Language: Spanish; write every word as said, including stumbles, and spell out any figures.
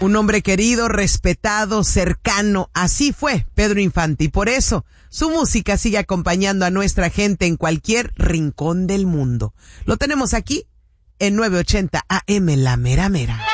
Un hombre querido, respetado, cercano, así fue Pedro Infante, y por eso su música sigue acompañando a nuestra gente en cualquier rincón del mundo. Lo tenemos aquí en nueve ochenta A M, La Mera Mera.